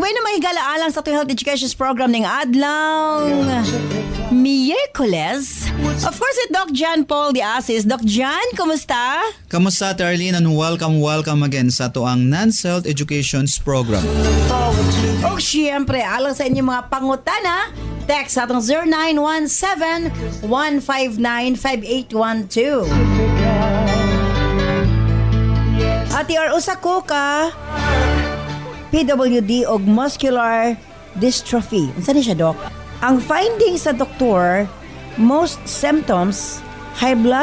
May na mahigala alang sa health education program ng adlaw Miyerkules. Of course, si Doc John Paul de Asis. Doc John, kumusta? Kamusta, Arlene, and welcome again sa tuang NANS Health Education's program. O siyempre, alang sa inyong mga pangutana, text sa atong 0917-159-5812. At your usako ka PWD o muscular dystrophy. Saan siya, Doc? Ang finding sa doktor, most symptoms, high blood,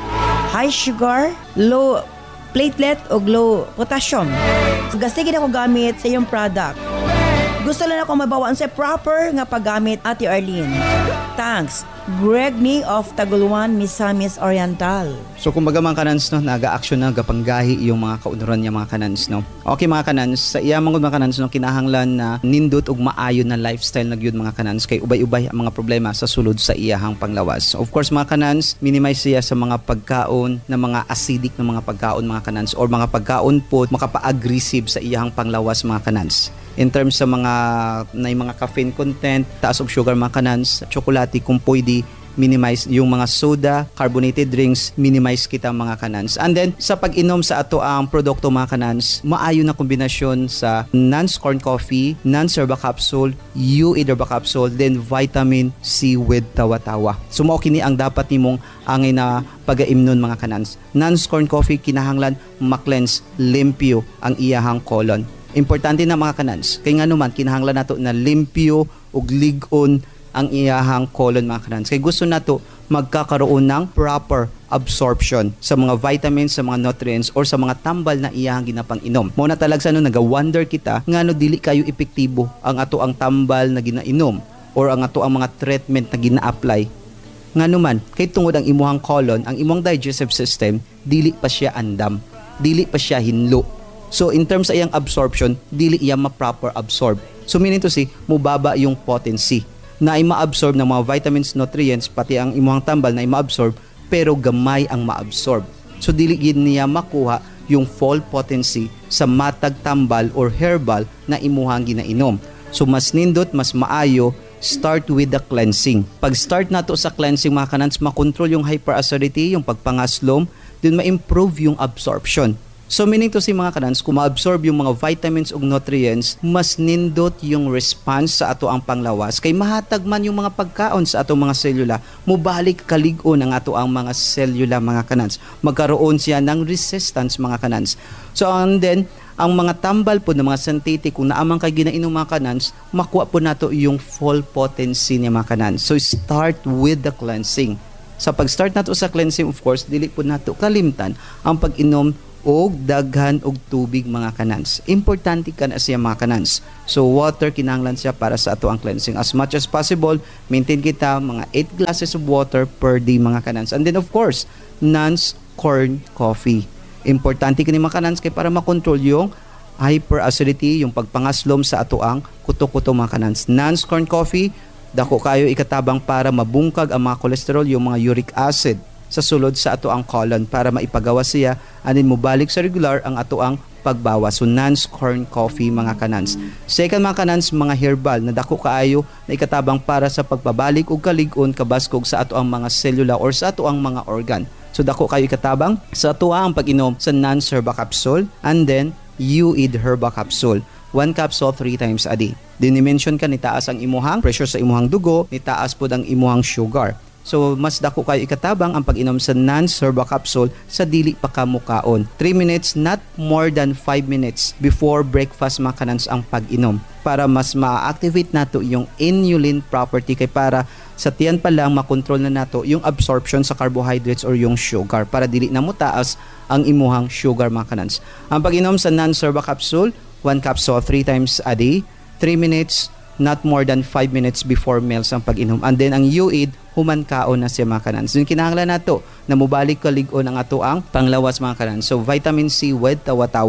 high sugar, low platelet o low potassium. Gastigin ako gamit sa iyong product. Gusto lang ako mabawaan sa proper nga paggamit, Ate Arlene. Thanks. Greg ni of Taguluan, Misamis Oriental. So kumbaga mga kanans, no, naga-action na gapanggahi yung mga kaunuran niya mga kanans, no. Okay mga kanans, sa iya mga kanans, no, kinahanglan na nindot ug maayo na lifestyle na gyud mga kanans kay ubay-ubay ang mga problema sa sulod sa iyahang panglawas. Of course mga kanans, minimize siya sa mga pagkaon na mga acidic na mga pagkaon mga kanans or mga pagkaon po makapa-aggressive sa iyahang panglawas mga kanans. In terms sa mga caffeine content, taas of sugar mga kanans, tsokolate kung pwede, minimize yung mga soda, carbonated drinks, minimize kita mga kanans. And then, sa pag-inom sa ato ang produkto mga kanans, maayo na kombinasyon sa NANS corn coffee, NANS herba capsule, U-Aid herba capsule, then vitamin C with tawa-tawa. So, mao kini ang dapat nimong angay na pag-aimnon mga kanans. NANS corn coffee, kinahanglan ma-cleanse, limpyo ang iyahang colon. Importante na mga kanans, kay nga naman, kinahanglan nato na limpyo ug ligon ang iyahang colon mga kanans. Kaya gusto nato magkakaroon ng proper absorption sa mga vitamins, sa mga nutrients, or sa mga tambal na iyahang ginapang-inom. Muna talaga naga-wonder kita, nga no dili kayo epektibo ang ato ang tambal na ginainom or ang ato ang mga treatment na gina-apply. Nga naman, kay tungod ang imuhang colon, ang imuhang digestive system, dili pa siya andam, dili pa siya hinlo. So in terms sa iyang absorption, dili iya ma-proper absorb. So meaning to say, mubaba yung potency na ay ma-absorb ng mga vitamins, nutrients, pati ang imuhang tambal na ay ma-absorb, pero gamay ang ma-absorb. So dili gid niya makuha yung full potency sa matag tambal or herbal na imuhang ginainom. So mas nindot, mas maayo, start with the cleansing. Pag start nato sa cleansing mga kanans, makontrol yung hyperacidity, yung pagpangaslom, then ma-improve yung absorption. So meaning to say mga kanans, kung ma-absorb yung mga vitamins ug nutrients, mas nindot yung response sa ato ang panglawas. Kay mahatag man yung mga pagkaon sa ato mga selula, mubalik kalig-on ang ato ang mga selula mga kanans. Magkaroon siya ng resistance mga kanans. So and then, ang mga tambal po ng mga synthetic, kung naamang kay ginainom mga kanans, makuha po nato yung full potency niya mga kanans. So start with the cleansing. Sa pag-start nato sa cleansing, of course, dili po nato kalimtan ang pag-inom og daghan og tubig mga kanans. Importante kan siya mga kanans. So water kinahanglan siya para sa ato ang cleansing. As much as possible, maintain kita mga 8 glasses of water per day mga kanans. And then of course, NANS corn coffee. Importante kini mga kanans kay para makontrol yung hyperacidity, yung pagpangaslom sa ato ang kuto-kuto mga kanans. NANS corn coffee, dako kayo ikatabang para mabungkag ang mga cholesterol, yung mga uric acid sa sulod sa ato ang colon para maipagawas siya anin mo balik sa regular ang ato ang pagbawas. So NANS corn coffee mga kanans. Second mga kanans, mga herbal na dako kaayo na ikatabang para sa pagpabalik og kalig-on kabaskog sa ato ang mga selula or sa ato ang mga organ. So dako kayo ikatabang sa ato ang pag-inom sa NANS herba capsule and then U-Aid herba capsule. 1 capsule 3 times a day. Dinimension ka ni taas ang imuhang pressure sa imuhang dugo, ni taas pod ang imuhang sugar. So, mas dako kayo ikatabang ang pag-inom sa NANS herba capsule sa dili pa kamukaon. 3 minutes, not more than 5 minutes before breakfast mga kanans ang pag-inom para mas ma-activate nato yung inulin property kay para sa tiyan pa lang makontrol na nato yung absorption sa carbohydrates or yung sugar para dili na mo taas ang imuhang sugar mga kanans. Ang pag-inom sa NANS herba capsule, 1 capsule 3 times a day, 3 minutes, not more than 5 minutes before meals ang pag-inom. And then ang U-Aid, human kaon na siya mga kanans. Yung kinahanglan nato na mubalik kalig-on ang ato ang panglawas mga kanans. So vitamin C with tawa-tawa.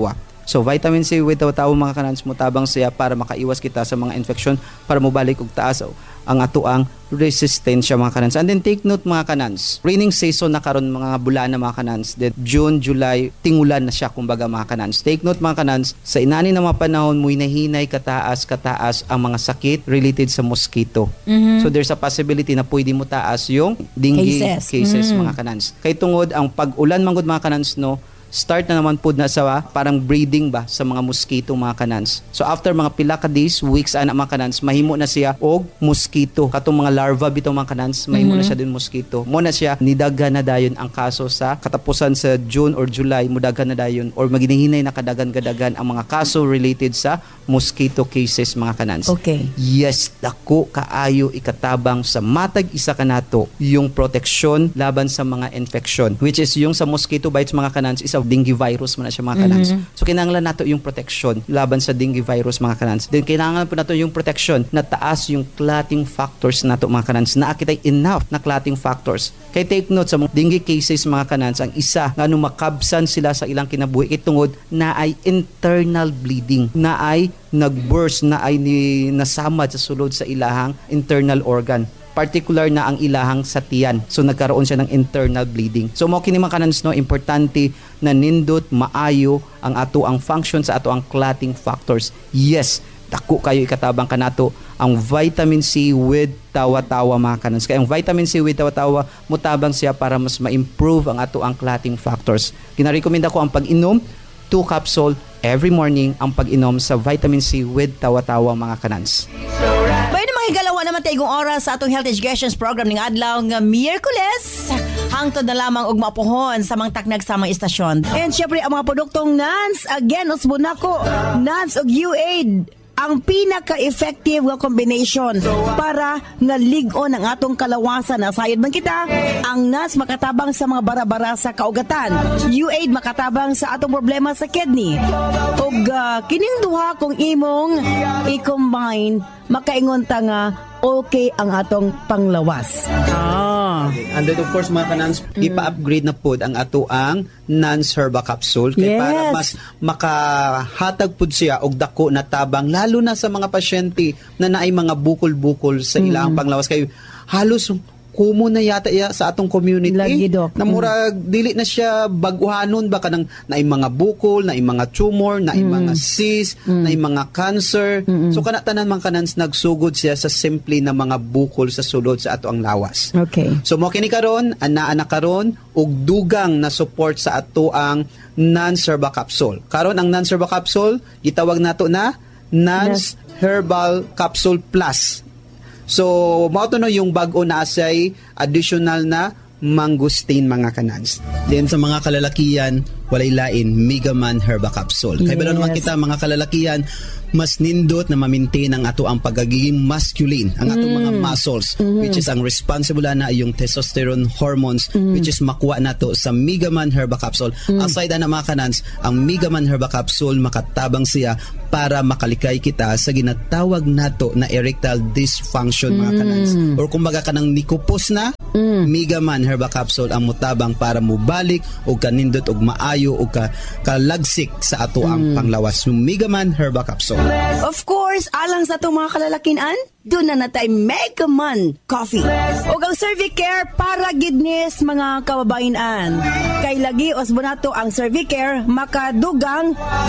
So vitamin C with tawa-tawa mga kanans mutabang siya para makaiwas kita sa mga infection, para mobalik og taas ang atuang resistensya mga kanans. And then take note mga kanans, raining season na karon mga bulan na mga kanans, that June, July, tingulan na siya kumbaga mga kanans. Take note mga kanans, sa inani na mga panahon mo hinahinay kataas ang mga sakit related sa mosquito. So there's a possibility na pwede mo taas yung dengue cases mga kanans. Kay tungod ang pag-ulan manggod mga kanans no, start na naman po na sa parang breeding ba sa mga mosquito mga kanans. So after mga pila ka days, weeks ana mga kanans, mahimo na siya og mosquito. Katong mga larva bitaw mga kanans, mahimo na siya din mosquito. Mo na siya nidaghan na dayon ang kaso sa katapusan sa June or July, mudaghan na dayon or maginihinay na kadagan ang mga kaso related sa mosquito cases mga kanans. Okay. Yes, dako kaayo ikatabang sa matag isa kanato yung protection laban sa mga infection, which is yung sa mosquito bites mga kanans is dengue virus man na siya mga kanans. So kinahanglan nato yung protection laban sa dengue virus mga kanans. Then kinahanglan po nato yung protection na taas yung clotting factors nato mga kanans. Na kitay enough na clotting factors. Kay take note sa mga dengue cases mga kanans, ang isa nga nung makabsan sila sa ilang kinabuhi itungod na ay internal bleeding, na ay nagburst, na ay nasamad sa sulod sa ilahang internal organ, particular na ang ilahang sa tiyan. So nagkaroon siya ng internal bleeding. So mo kini mga kanans no, importante na nindot maayo ang ato ang function sa ato ang clotting factors. Yes, dako kayo ikatabang kanato ang vitamin C with tawa-tawa mga kanans. Kaya ang vitamin C with tawa-tawa mutabang siya para mas ma-improve ang ato ang clotting factors. Ginarekomenda ko ang pag-inom 2 capsule every morning, ang pag-inom sa vitamin C with tawa-tawa mga kanans. Higalawa naman tayong oras sa atong health education program ng adlaw nga Miyerkules. Hangtod na lamang og maapuhon sa mga taknag sa mga istasyon. And syempre ang mga produktong NANS, again, usbon nako, NANS og UAID, ang pinaka-effective nga combination para nga ligon ang atong kalawasan. Nasayod man kita, ang NANS makatabang sa mga bara-bara sa kaugatan. UAID makatabang sa atong problema sa kidney. Og kining duha kung imong i-combine, makaingon ta nga okay ang atong panglawas. And then of course mga kanans, ipa-upgrade na po ang ato ang NANS Herba Capsule kay para mas makahatag pud siya og dako na tabang lalo na sa mga pasyente na naay mga bukol-bukol sa ilang panglawas kay halos kumo na yata sa atong community. Lagi, Doc. Na murag dili na siya baguhanon ba kanang naay mga bukol, naay mga tumor, naay mga cyst, naay mga cancer. So kana tanan man kanans nagsugod siya sa simple na mga bukol sa sulod sa ato ang lawas. Okay. So mo kini karon ana karon og dugang na support sa ato ang NANS Herba Capsule. Karon ang NANS Herba Capsule gitawag nato na NANS Herbal Capsule Plus. So, mao to no yung bag-o na asay additional na mangustin mga kanans. Then sa mga kalalakian, walay lain Megaman Herba Capsule. Kaya ba naman kita mga kalalakian, mas nindot na ma-maintain ang ato ang pagiging masculine, ang atong mga muscles, which is ang responsible na yung testosterone hormones, which is makuha nato sa Megaman Herba Capsule. Aside na mga kanans, ang Megaman Herba Capsule makatabang siya para makalikay kita sa ginatawag nato na erectile dysfunction mga kanans. Or kumbaga kanang nikupos na, Megaman Herba Capsule ang mutabang para mubalik o kanindot og maayo o kalagsik sa ato ang panglawas. Yung Megaman Herba Capsule. Of course, alang sa itong mga kalalakinan, doon na natay Megaman Coffee. O ang Cervicare para gidnis mga kababainan. Kay lagi osbonato ang Cervicare makadugang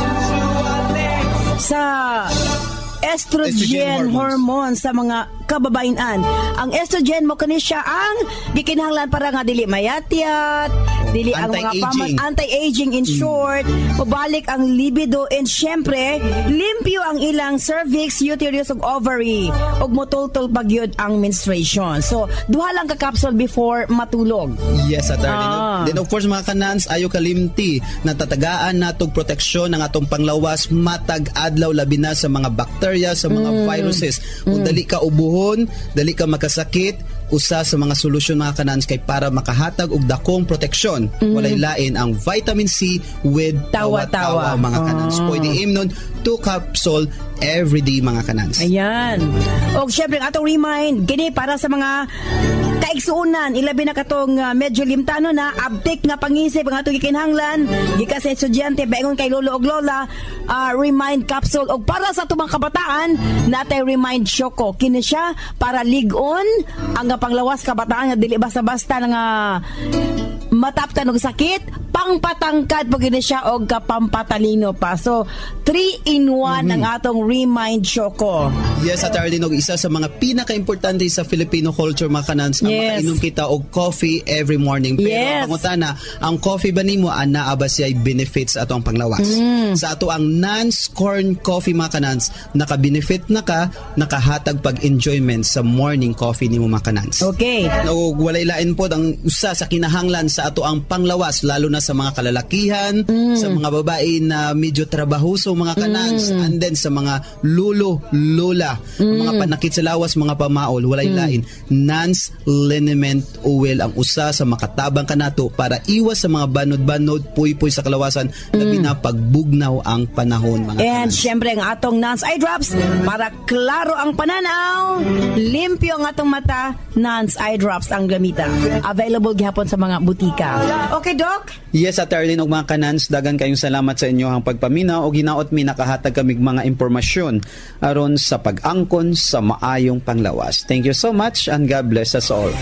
sa estrogen hormone sa mga kababainan. Ang estrogen mo kani siya ang gikinahanglan para nga dili mayatyat, dili ang mga anti-aging in short, mabalik ang libido, and syempre limpyo ang ilang cervix, uterus ug ovary, ug motultol pagyud ang menstruation. So duha lang ka capsule before matulog. Yes, attorney. Then of course mga kanans, ayo kalimti na tatagaan natog proteksyon ng atong panglawas matag adlaw labi na sa mga bacteria, sa mga viruses. Kung dali ka ubuhon, dali ka makasakit, usa sa mga solusyon mga kanans kay para makahatag og dakong proteksyon. Walay lain ang vitamin C with tawa-tawa mga kanans. Pwede imnon 2 capsule every day mga kanans. Ayan. O syempre, ang atong remind, gini para sa mga kaigsuunan, ilabi na katong medyo limtano na, uptake nga pangisip, ang atong gikinhanglan, gika sa estudyante, baingon kay lolo og lola, remind capsule. O para sa atong mga kabataan, natay remind Choco. Kini siya para ligon, ang panglawas kabataan nga dili basta-basta nga mataptan og sakit, pangpatangkad pag gini siya og kapampatalino pa. So 3-in-1 ang atong remind Choco. Yes, at Arlene, og isa sa mga pinaka-importante sa Filipino culture mga kanans, ang makainom kita og coffee every morning. Pero ang pangutana, ang coffee ba nimo anaa ba siya benefits ato ang panglawas? Sa ato ang non-scorn coffee mga kanans, naka-benefit na ka, nakahatag pag-enjoyment sa morning coffee nimo mga kanans. Okay. Og walay lain po ang usa sa kinahanglan sa ato ang panglawas, lalo na sa mga kalalakihan, sa mga babae na medyo trabahoso mga kanans, and then sa mga lulo, lola, mga panakit sa lawas, mga pamaol, walay lain. Nance liniment oil ang usa sa makatabang kanato para iwas sa mga banod-banod, puy-puy sa kalawasan, labi na pagbugnaw ang panahon mga And kanans. syempre ang atong Nance Eye Drops para klaro ang pananaw, limpyo ang atong mata, Nance Eye Drops ang gamita. Available gihapon sa mga butika. Okay, Doc? Yes, at Arlene og mga kanans, dagan kayong salamat sa inyo ang pagpaminaw og hinaot mi nakahatag kamig mga impormasyon aron sa pag-angkon sa maayong panglawas. Thank you so much and God bless us all.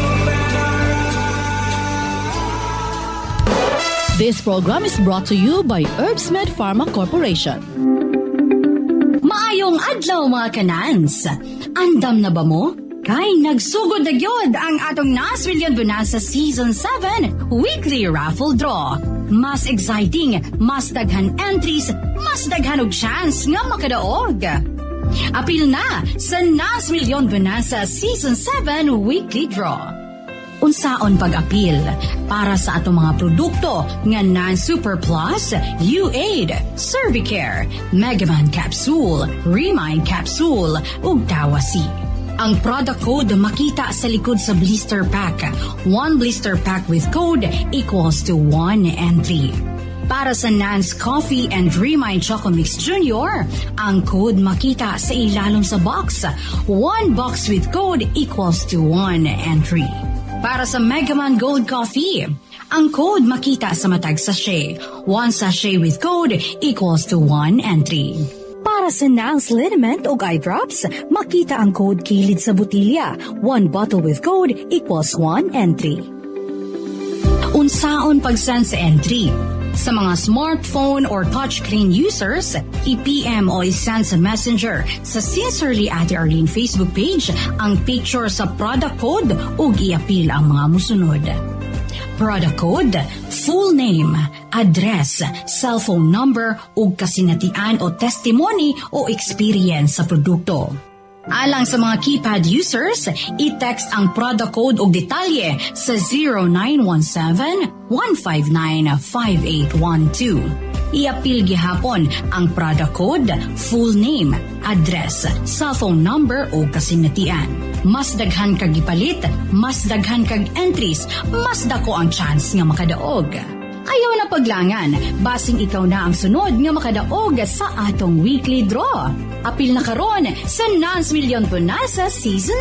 This program is brought to you by Herbsmed Pharma Corporation. Maayong adlaw mga kanans. Andam na ba mo? Kay nagsugod na gyud ang atong Nas Million Bonanza Season 7 Weekly Raffle Draw. Mas exciting, mas daghan entries, mas daghan og chance nga makadaog. Apil na sa Nas Million Bonanza Season 7 Weekly Draw. Unsaon pag-apil para sa atong mga produkto nga Non-Super Plus, U-Aid, Cervicare, Megaman Capsule, Remind Capsule, ug Tawasi. Ang product code makita sa likod sa blister pack. 1 blister pack with code equals to 1 entry. Para sa Nance Coffee and Remind Choco Mix Junior, ang code makita sa ilalom sa box. 1 box with code equals to 1 entry. Para sa Megaman Gold Coffee, ang code makita sa matag sachet. 1 sachet with code equals to 1 entry. Para sa Nance Liniment o Eye Drops, makita ang code kilid sa butilya. 1 bottle with code equals 1 entry. Unsaon pag-send sa entry? Sa mga smartphone or touchscreen users, i-PM o i-send sa Messenger sa Sincerely Ate Arlene Facebook page ang picture sa product code o i-appeal ang mga musunod. Product code, full name, address, cellphone number ug kasinatian o testimony o experience sa produkto. Alang sa mga keypad users, i-text ang product code o detalye sa 0917-159-5812. I-appeal gihapon ang product code, full name, address, cellphone number o kasinatian. Mas daghan kag gipalit, mas daghan kag entries, mas dako ang chance nga makadaog. Ayaw na paglangan, basing ikaw na ang sunod nga makadaog sa atong weekly draw. Apil na karon sa Nance Million Bonanza Season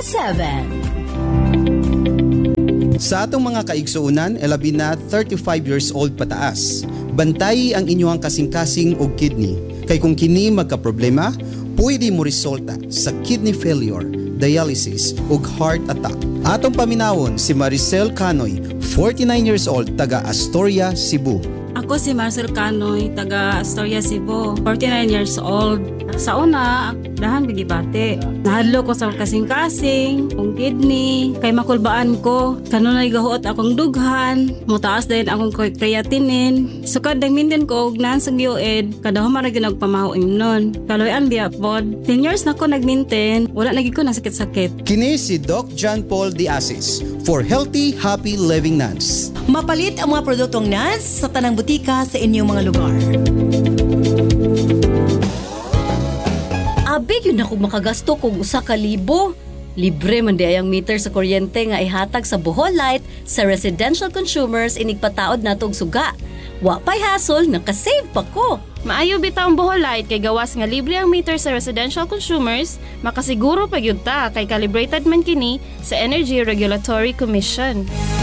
7. Sa atong mga kaigsuunan, labi na 35 years old pataas. Bantayi ang inyong kasing-kasing o kidney. Kay kung kini magka-problema, pwede mo resulta sa kidney failure, dialysis ug heart attack. Atong paminawon si Maricel Canoy, 49 years old, taga Astoria, Cebu. Ako si Marcel Canoy, taga Astoria, Cebu, 49 years old. Sa una, dahan bigibate. Nahadlo ko sa kasing-kasing, kung kidney, kay makulbaan ko. Kanunay gahuot akong dughan, mutaas din akong creatinine. Sukad dagminden ko og nansang U-Aid, kada humara ginag pamahuing nun. Kaloyan biya pod. 10 years na ko nagminten, wala nagig ko na sakit-sakit. Kini si Doc John Paul Diasis for Healthy, Happy Living Nance. Mapalit ang mga produktong Nance sa tanang butika sa inyong mga lugar. Abi yun ako makagasto kung 1,000. Libre man di ang meter sa kuryente nga ihatag sa Bohol Light sa residential consumers inigpataod nato og suga. Wa pay hasol, nakasave pa ko. Maayo bitaw ang Bohol Light kay gawas nga libre ang meter sa residential consumers, makasiguro pa gyud ta kay calibrated man kini sa Energy Regulatory Commission.